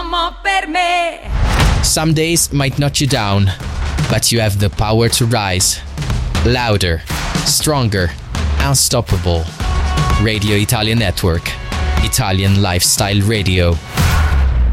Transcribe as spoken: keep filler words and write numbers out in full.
l'uomo per me. Some days might knock you down, but you have the power to rise. Louder, stronger, unstoppable. Radio Italia Network. Italian Lifestyle Radio.